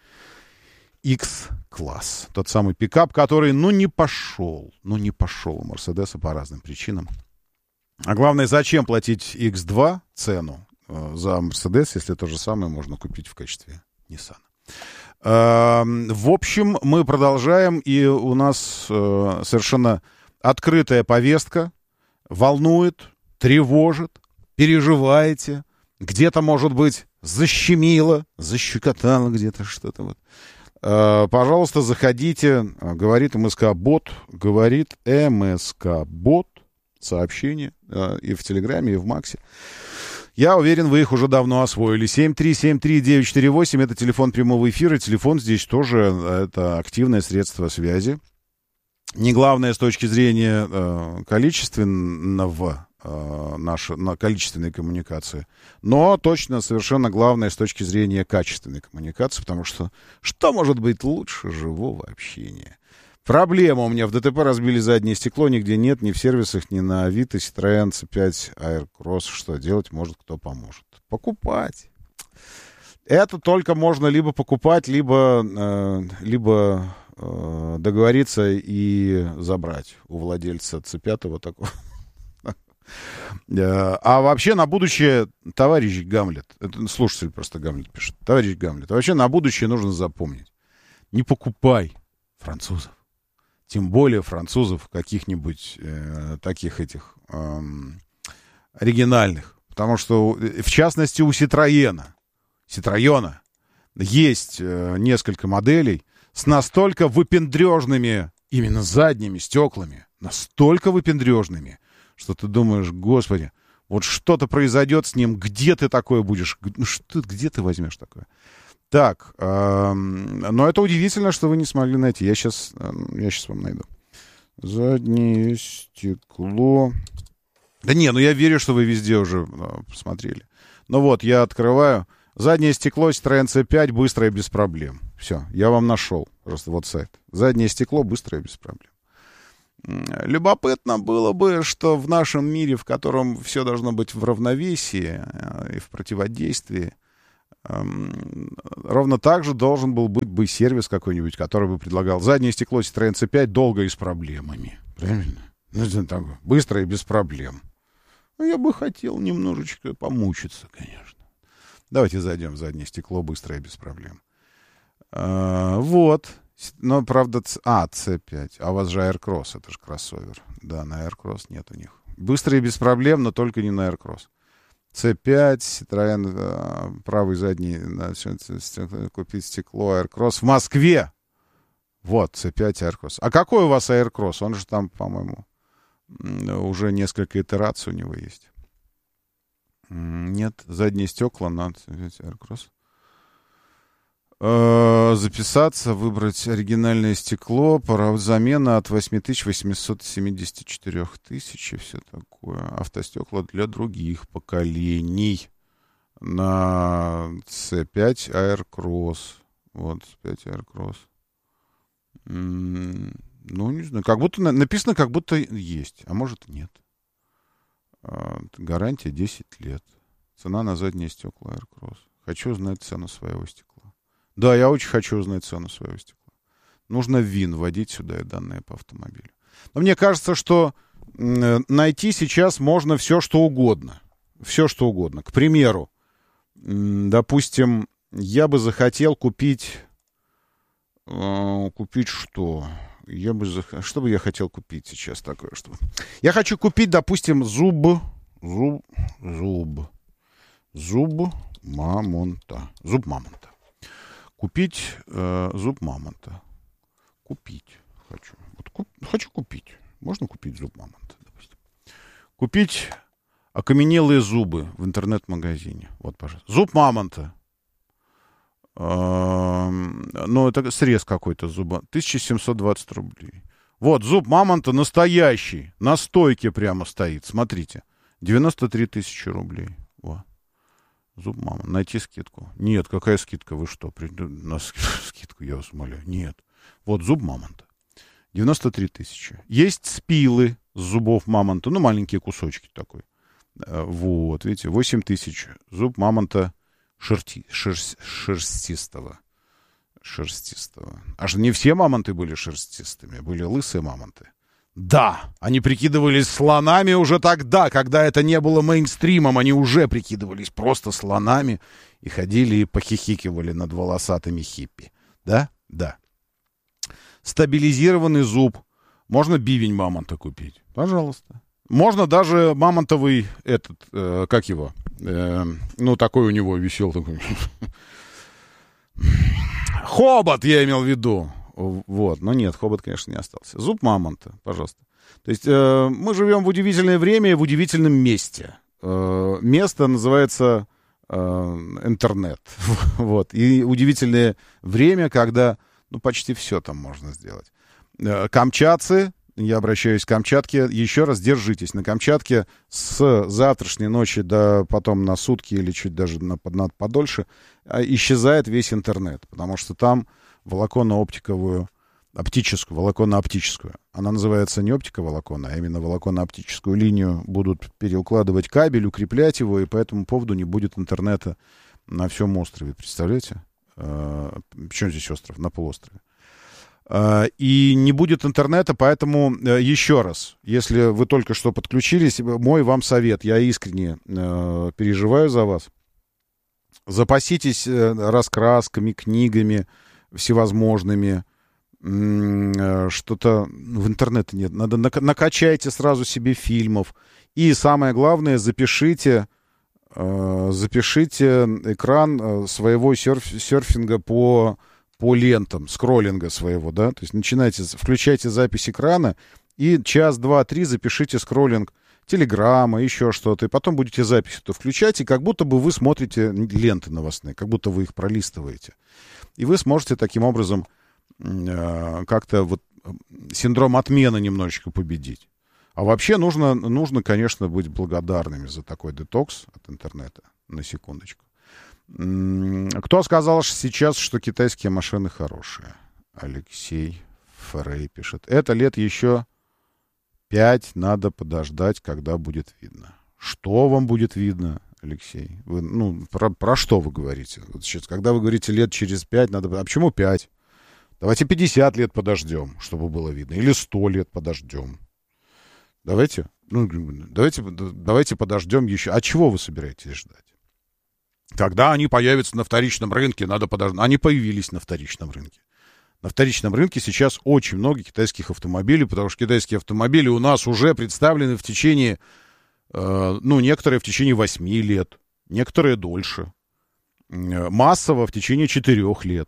X-класс. Тот самый пикап, который, не пошел у Мерседеса по разным причинам. А главное, зачем платить X2 цену за Mercedes, если то же самое можно купить в качестве Nissan? В общем, мы продолжаем, и у нас совершенно открытая повестка. Волнует, тревожит, переживаете. Где-то, может быть, защемило, защекотало где-то что-то. Вот. Пожалуйста, заходите. Говорит МСК-бот. Говорит МСК-бот. Сообщение и в Телеграме, и в Максе. Я уверен, вы их уже давно освоили. 7373948 — это телефон прямого эфира. Телефон здесь тоже это активное средство связи. Не главное с точки зрения количественного, количественной коммуникации, но точно совершенно главное с точки зрения качественной коммуникации, потому что может быть лучше живого общения? Проблема у меня. В ДТП разбили заднее стекло, нигде нет, ни в сервисах, ни на Авито. Citroёn C5 Aircross. Что делать? Может, кто поможет? Покупать. Это только можно либо покупать, либо договориться и забрать у владельца C5 такого. А вообще на будущее, товарищ Гамлет, это слушатель просто Гамлет пишет, товарищ Гамлет, вообще на будущее нужно запомнить: не покупай французов. Тем более французов каких-нибудь таких оригинальных. Потому что, в частности, у Citroёна есть несколько моделей с настолько выпендрежными именно задними стеклами, настолько выпендрежными, что ты думаешь, господи, вот что-то произойдет с ним, где ты такое будешь, где ты возьмешь такое? Так, но это удивительно, что вы не смогли найти. Я сейчас вам найду. Заднее стекло. Да не, ну я верю, что вы везде уже посмотрели. Ну вот, я открываю. Заднее стекло Citroёn C5 быстро и без проблем. Все, я вам нашел. Просто вот сайт. Заднее стекло быстро и без проблем. Любопытно было бы, что в нашем мире, в котором все должно быть в равновесии и в противодействии, ровно так же должен был быть бы сервис какой-нибудь, который бы предлагал заднее стекло Citroёn C5 долго и с проблемами. Правильно? Ну, это так, быстро и без проблем. Ну, я бы хотел немножечко помучиться, конечно. Давайте зайдем в заднее стекло быстро и без проблем. Вот. Но, правда, C5. А у вас же Aircross, это же кроссовер. Да, на Aircross нет у них. Быстро и без проблем, но только не на Aircross. C5, Citroёn, правый задний, купить стекло Aircross в Москве. Вот, C5 Aircross. А какой у вас Aircross? Он же там, по-моему, уже несколько итераций у него есть. Нет, задние стекла на C5 Aircross. Записаться, выбрать оригинальное стекло, замена от 8874 тысяч и все такое. Автостекла для других поколений на C5 Aircross. Вот, C5 Aircross. Ну, не знаю, как будто написано, как будто есть, а может нет. Гарантия 10 лет. Цена на задние стекла Aircross. Хочу знать цену своего стекла. Да, я очень хочу узнать цену своего стекла. Нужно ВИН вводить сюда и данные по автомобилю. Но мне кажется, что найти сейчас можно все, что угодно. Все, что угодно. К примеру, допустим, я бы захотел купить... Купить что? Что бы я хотел купить сейчас такое? Что? Я хочу купить, допустим, зуб мамонта. Зуб мамонта. Купить зуб мамонта. Купить хочу. Хочу купить. Можно купить зуб мамонта, допустим. Купить окаменелые зубы в интернет-магазине. Вот, пожалуйста. Зуб мамонта. Ну, это срез какой-то зуба. 1720 рублей. Вот, зуб мамонта настоящий. На стойке прямо стоит. Смотрите. 93 тысячи рублей. Вот. Зуб мамонта. Найти скидку. Нет, какая скидка? Вы что? На скидку, я вас умоляю. Нет. Вот зуб мамонта. 93 тысячи. Есть спилы с зубов мамонта. Ну, маленькие кусочки такой. Вот, видите, 8 тысяч. Зуб мамонта шерстистого. Аж не все мамонты были шерстистыми, были лысые мамонты. Да, они прикидывались слонами уже тогда, когда это не было мейнстримом, они уже прикидывались просто слонами и ходили и похихикивали над волосатыми хиппи. Да? Да. Стабилизированный зуб. Можно бивень мамонта купить. Пожалуйста. Можно даже мамонтовый как его? Ну, такой у него висел такой. Хобот, я имел в виду. Вот, но нет, хобот, конечно, не остался. Зуб мамонта, пожалуйста. То есть мы живем в удивительное время и в удивительном месте. Место называется интернет. Вот. И удивительное время, когда почти все там можно сделать. Камчатцы, я обращаюсь к Камчатке, еще раз держитесь. На Камчатке с завтрашней ночи до потом на сутки или чуть даже подольше исчезает весь интернет, потому что там волоконно-оптическую. Она называется не оптиковолоконно, а именно волоконно-оптическую линию будут переукладывать кабель, укреплять его, и по этому поводу не будет интернета на всем острове. Представляете? Причем здесь остров? На полуострове. И не будет интернета, поэтому еще раз, если вы только что подключились, мой вам совет, я искренне переживаю за вас. Запаситесь раскрасками, книгами всевозможными, что-то в интернете нет. Надо накачайте сразу себе фильмов. И самое главное, запишите экран своего серфинга по лентам, скроллинга своего, да, то есть включайте запись экрана и час, два, три запишите скроллинг Телеграма, еще что-то, и потом будете записи-то включать, и как будто бы вы смотрите ленты новостные, как будто вы их пролистываете. И вы сможете таким образом как-то вот синдром отмены немножечко победить. А вообще нужно, конечно, быть благодарными за такой детокс от интернета. На секундочку. Кто сказал сейчас, что китайские машины хорошие? Алексей Фрей пишет. Это лет еще 5 надо подождать, когда будет видно. Что вам будет видно, Алексей? Вы, про что вы говорите? Вот сейчас, когда вы говорите лет через 5, надо... А почему 5? Давайте 50 лет подождем, чтобы было видно. Или 100 лет подождем. Давайте подождем еще. А чего вы собираетесь ждать? Когда они появятся на вторичном рынке, надо подождать. Они появились на вторичном рынке. На вторичном рынке сейчас очень много китайских автомобилей, потому что китайские автомобили у нас уже представлены в течение, некоторые в течение 8 лет, некоторые дольше. Массово в течение 4 лет.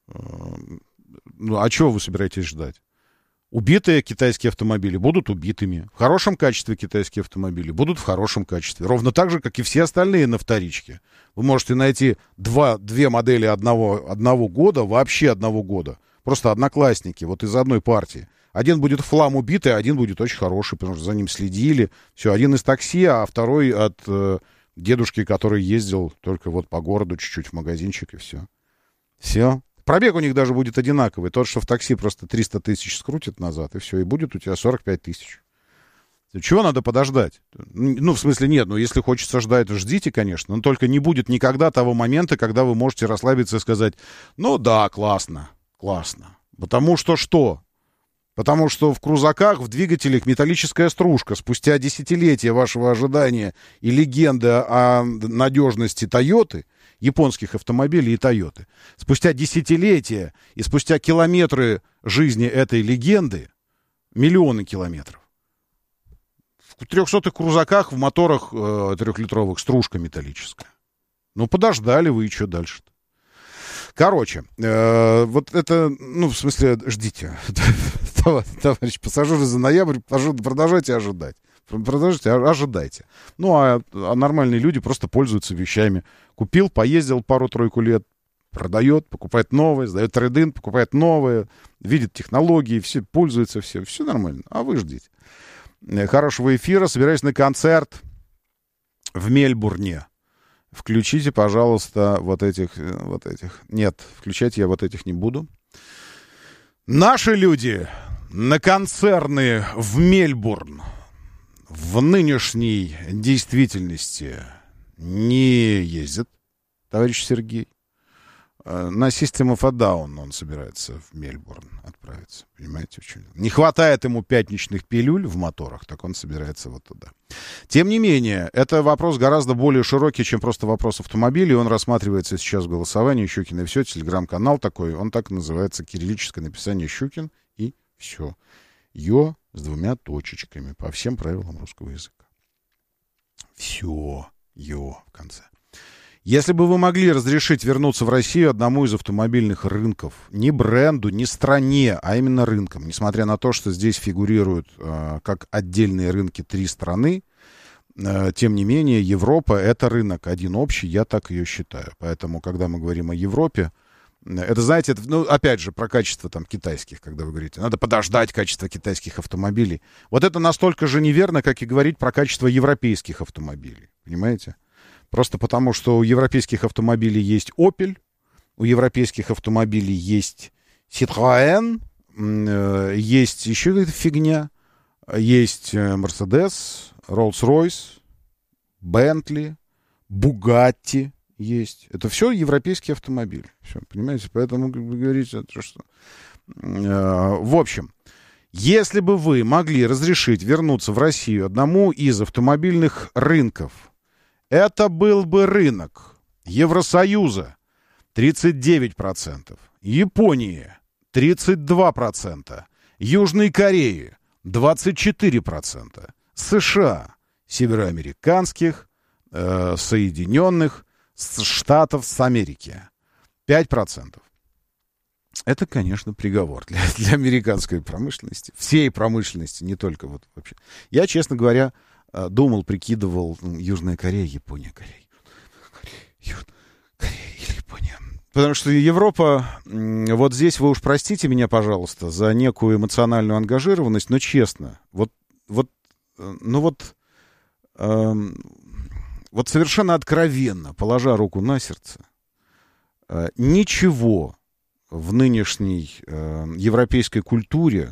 А чего вы собираетесь ждать? Убитые китайские автомобили будут убитыми. В хорошем качестве китайские автомобили будут в хорошем качестве. Ровно так же, как и все остальные на вторичке. Вы можете найти две модели одного года, вообще одного года. Просто одноклассники, вот из одной партии. Один будет в хлам убитый, а один будет очень хороший, потому что за ним следили. Все, один из такси, а второй от дедушки, который ездил только вот по городу чуть-чуть в магазинчик, и все. Все. Пробег у них даже будет одинаковый. Тот, что в такси просто 300 тысяч скрутит назад, и все, и будет у тебя 45 тысяч. Чего надо подождать? В смысле, нет, если хочется ждать, ждите, конечно, но только не будет никогда того момента, когда вы можете расслабиться и сказать, да, классно. Потому что что? Потому что в крузаках, в двигателях металлическая стружка. Спустя десятилетия вашего ожидания и легенды о надежности Тойоты, японских автомобилей и Тойоты, спустя десятилетия и спустя километры жизни этой легенды, миллионы километров, в 300-х крузаках в моторах 3-литровых стружка металлическая. Подождали вы, и что дальше-то? Короче, вот это, в смысле, ждите. Товарищ пассажиры за ноябрь, продолжайте ожидать. Ожидайте. А нормальные люди просто пользуются вещами. Купил, поездил пару-тройку лет, продает, покупает новое, сдает трейд-ин, покупает новое, видит технологии, все пользуются, все нормально. А вы ждите. Хорошего эфира. Собираюсь на концерт в Мельбурне. Включите, пожалуйста, вот этих. Нет, включать я вот этих не буду. Наши люди на концерны в Мельбурн в нынешней действительности не ездят, товарищ Сергей. На System of a Down он собирается в Мельбурн отправиться. Понимаете, почему? Не хватает ему пятничных пилюль в моторах, так он собирается вот туда. Тем не менее, это вопрос гораздо более широкий, чем просто вопрос автомобилей. Он рассматривается сейчас в голосовании. Щукин и все. Телеграм-канал такой. Он так и называется. Кириллическое написание Щукин и все. Ё с 2 точечками по всем правилам русского языка. Все. Ё в конце. Если бы вы могли разрешить вернуться в Россию одному из автомобильных рынков, не бренду, не стране, а именно рынкам, несмотря на то, что здесь фигурируют как отдельные рынки 3 страны, тем не менее, Европа — это рынок один общий, я так ее считаю. Поэтому, когда мы говорим о Европе, это, знаете, опять же, про качество китайских, когда вы говорите, надо подождать качество китайских автомобилей. Вот это настолько же неверно, как и говорить про качество европейских автомобилей. Понимаете? Просто потому, что у европейских автомобилей есть Opel, у европейских автомобилей есть Citroën, есть еще какая-то фигня, есть Mercedes, Rolls-Royce, Bentley, Bugatti есть. Это все европейские автомобили. Все, понимаете? Поэтому вы говорите, что... В общем, если бы вы могли разрешить вернуться в Россию одному из автомобильных рынков, это был бы рынок Евросоюза 39%, Японии 32%, Южной Кореи 24%, США, североамериканских, Соединенных Штатов с Америки 5%. Это, конечно, приговор для американской промышленности, всей промышленности, не только вот вообще. Я, честно говоря, думал, прикидывал, Южная Корея, Япония, Южная Корея или Япония. Потому что Европа, вот здесь вы уж простите меня, пожалуйста, за некую эмоциональную ангажированность, но честно, вот совершенно откровенно, положа руку на сердце, ничего в нынешней европейской культуре,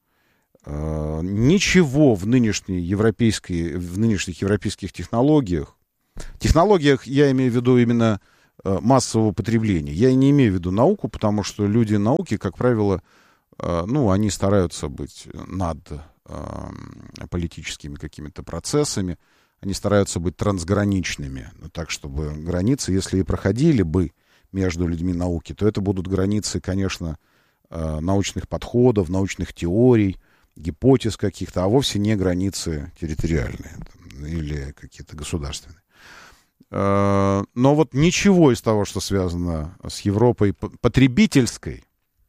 ничего в нынешних европейских технологиях я имею в виду именно массового потребления. Я не имею в виду науку, потому что люди науки, как правило, они стараются быть над политическими какими-то процессами, они стараются быть трансграничными, так, чтобы границы, если и проходили бы между людьми науки, то это будут границы, конечно, научных подходов, научных теорий, гипотез каких-то, а вовсе не границы территориальные или какие-то государственные. Но вот ничего из того, что связано с Европой потребительской,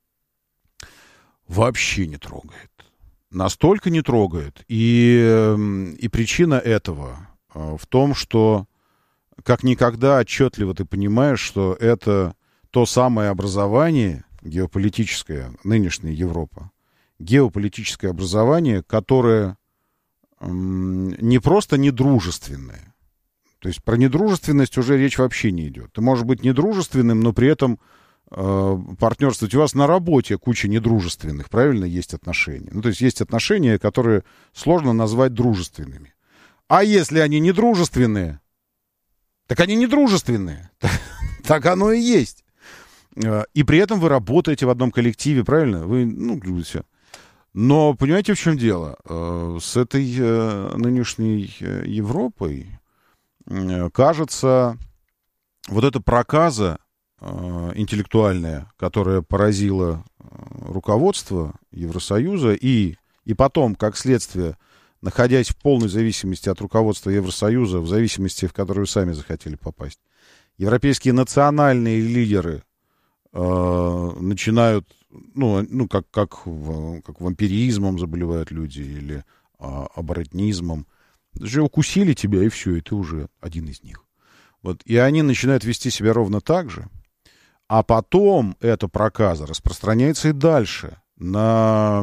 вообще не трогает. Настолько не трогает. И причина этого в том, что как никогда отчетливо ты понимаешь, что это то самое образование геополитическое, нынешняя Европа, геополитическое образование, которое не просто недружественное. То есть про недружественность уже речь вообще не идет. Ты можешь быть недружественным, но при этом партнерствовать. У вас на работе куча недружественных, правильно, есть отношения. То есть есть отношения, которые сложно назвать дружественными. А если они недружественные, так они недружественные. Так оно и есть. И при этом вы работаете в одном коллективе, правильно? Вы, все. Но понимаете, в чем дело? С этой нынешней Европой, кажется, вот эта проказа интеллектуальная, которая поразила руководство Евросоюза, и потом, как следствие, находясь в полной зависимости от руководства Евросоюза, в зависимости, в которую вы сами захотели попасть, европейские национальные лидеры начинают, как вампиризмом заболевают люди, или оборотнизмом. Даже укусили тебя, и все, и ты уже один из них. Вот. И они начинают вести себя ровно так же. А потом эта проказа распространяется и дальше на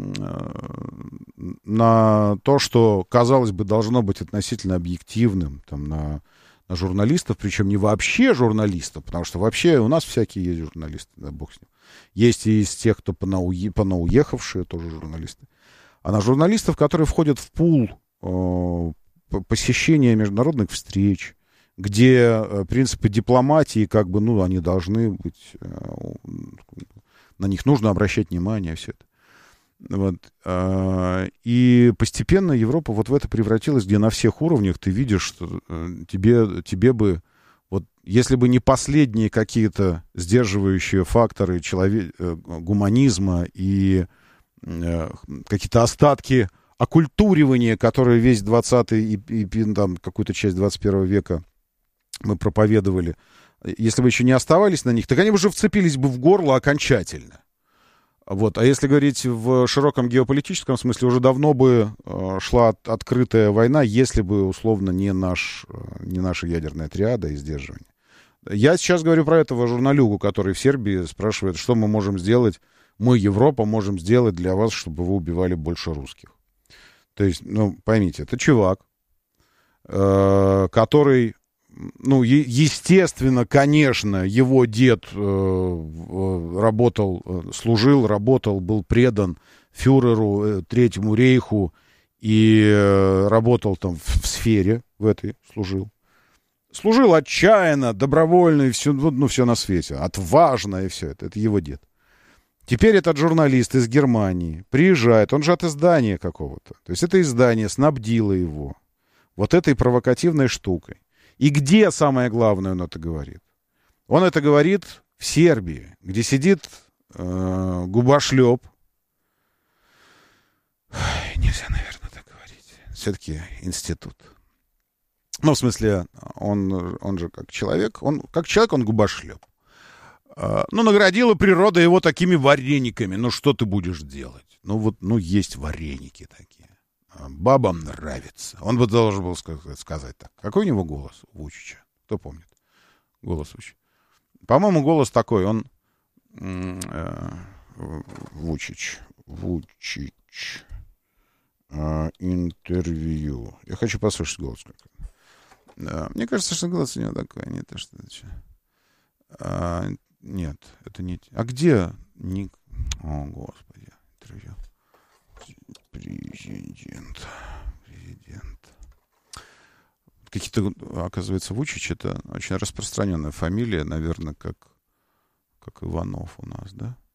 то, что, казалось бы, должно быть относительно объективным, на журналистов, причем не вообще журналистов, потому что вообще у нас всякие есть журналисты, да, бог с ним. Есть и из тех, кто понауехавшие, тоже журналисты. А на журналистов, которые входят в пул посещения международных встреч, где принципы дипломатии, они должны быть, на них нужно обращать внимание, все это. Вот. И постепенно Европа вот в это превратилась, где на всех уровнях ты видишь, что тебе бы, вот если бы не последние какие-то сдерживающие факторы гуманизма и какие-то остатки оккультуривания, которые весь 20-й и какую-то часть 21 века мы проповедовали, если бы еще не оставались на них, так они уже вцепились бы в горло окончательно. Вот. А если говорить в широком геополитическом смысле, уже давно бы шла открытая война, если бы, условно, не наша ядерная триада и сдерживание. Я сейчас говорю про этого журналюгу, который в Сербии спрашивает, что мы можем сделать, мы, Европа, можем сделать для вас, чтобы вы убивали больше русских. То есть, поймите, это чувак, который... естественно, конечно, его дед работал, был предан фюреру, Третьему рейху и работал там в сфере, в этой служил. Служил отчаянно, добровольно, и все, все на свете, отважно, и все это. Это его дед. Теперь этот журналист из Германии приезжает, он же от издания какого-то. То есть это издание снабдило его вот этой провокативной штукой. И где, самое главное, он это говорит? Он это говорит в Сербии, где сидит губошлеп. Нельзя, наверное, так говорить. Все-таки институт. В смысле, он же как человек, он губошлеп. Наградила природа его такими варениками. Что ты будешь делать? Есть вареники такие. бабам нравится. Он бы должен был сказать так. Какой у него голос у Вучича? Кто помнит? Голос Вучича. По-моему, голос такой, он... Вучич. Интервью. Я хочу послушать голос. Мне кажется, что голос у него такой. Не то, что... Нет, это не... А где ник? О, Господи. Интервью. Президент. Какие-то, оказывается, Вучич — это очень распространенная фамилия, наверное, как Иванов у нас, да?